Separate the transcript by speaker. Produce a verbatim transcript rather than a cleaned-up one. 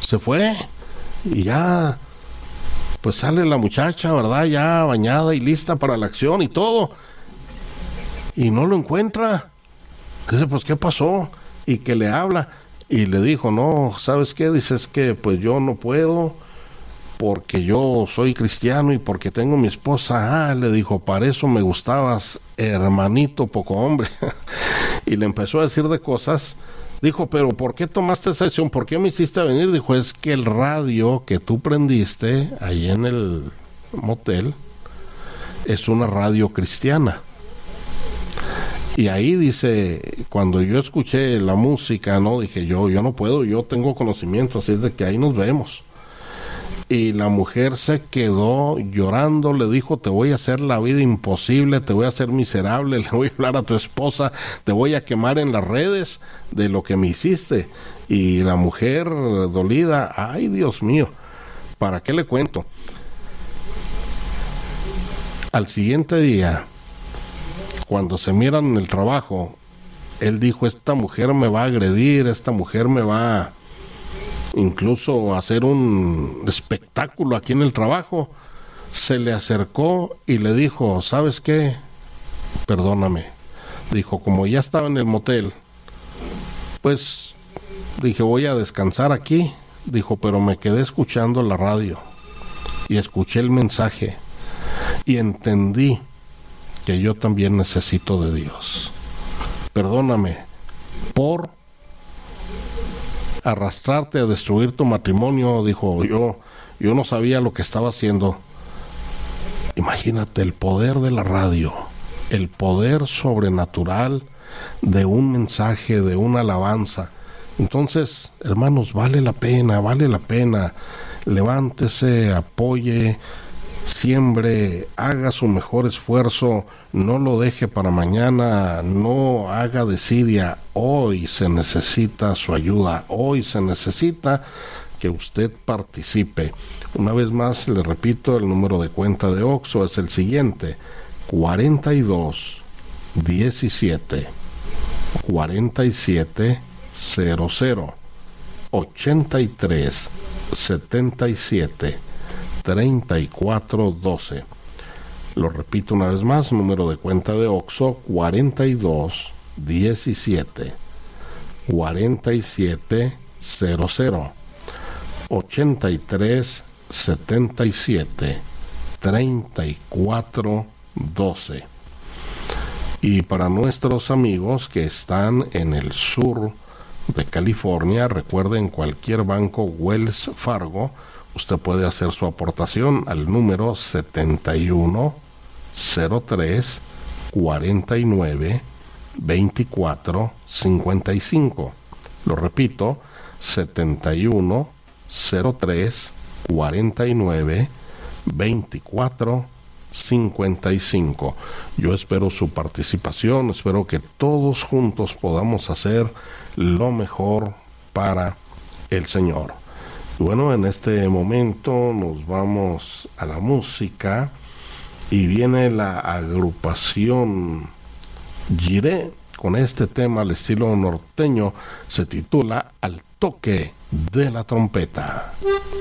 Speaker 1: se fue y ya pues sale la muchacha, ¿verdad? Ya bañada y lista para la acción y todo, y no lo encuentra. Dice, pues ¿qué pasó? Y que le habla y le dijo, no, ¿sabes qué? Dice, es que pues yo no puedo porque yo soy cristiano y porque tengo mi esposa. Ah, le dijo, para eso me gustabas, hermanito poco hombre. Y le empezó a decir de cosas. Dijo, pero ¿por qué tomaste esa decisión? ¿Por qué me hiciste venir? Dijo, es que el radio que tú prendiste ahí en el motel es una radio cristiana. Y ahí dice, cuando yo escuché la música, no, dije, yo, yo no puedo, yo tengo conocimiento, así es de que ahí nos vemos. Y la mujer se quedó llorando, le dijo, te voy a hacer la vida imposible, te voy a hacer miserable, le voy a hablar a tu esposa, te voy a quemar en las redes de lo que me hiciste. Y la mujer dolida, ay Dios mío, ¿para qué le cuento? Al siguiente día, cuando se miran en el trabajo, él dijo, esta mujer me va a agredir, esta mujer me va a incluso hacer un espectáculo aquí en el trabajo. Se le acercó y le dijo, ¿sabes qué? Perdóname. Dijo, como ya estaba en el motel, pues dije, voy a descansar aquí. Dijo, pero me quedé escuchando la radio y escuché el mensaje y entendí que yo también necesito de Dios. Perdóname por arrastrarte a destruir tu matrimonio. Dijo, yo, yo no sabía lo que estaba haciendo. Imagínate el poder de la radio, el poder sobrenatural de un mensaje, de una alabanza. Entonces, hermanos, vale la pena, vale la pena. Levántese, apoye, siembre, haga su mejor esfuerzo, no lo deje para mañana, no haga desidia. Hoy se necesita su ayuda, hoy se necesita que usted participe. Una vez más, le repito, el número de cuenta de Oxxo es el siguiente: cuarenta y dos diecisiete cuarenta y siete cero cero ochenta y tres setenta y siete treinta y cuatro doce. Lo repito una vez más, número de cuenta de Oxxo cuarenta y dos diecisiete cuarenta y siete cero cero ochenta y tres setenta y siete treinta y cuatro doce. Y para nuestros amigos que están en el sur de California, recuerden, cualquier banco Wells Fargo, usted puede hacer su aportación al número setenta y uno cero tres cuarenta y nueve veinticuatro cincuenta y cinco. Lo repito, setenta y uno cero tres cuarenta y nueve veinticuatro cincuenta y cinco. Yo espero su participación, espero que todos juntos podamos hacer lo mejor para el Señor. Bueno, en este momento nos vamos a la música y viene la agrupación Jiré con este tema al estilo norteño. Se titula Al toque de la trompeta.